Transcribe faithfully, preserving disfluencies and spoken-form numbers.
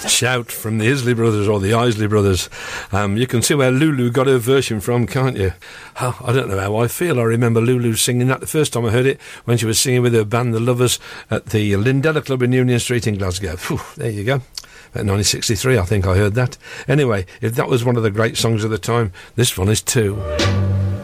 Shout from the Isley Brothers or the Isley Brothers. Um, you can see where Lulu got her version from, can't you? Oh, I don't know how I feel. I remember Lulu singing that the first time I heard it when she was singing with her band, The Lovers, at the Lindella Club in Union Street in Glasgow. Whew, there you go. At nineteen sixty-three, I think I heard that. Anyway, if that was one of the great songs of the time, this one is too.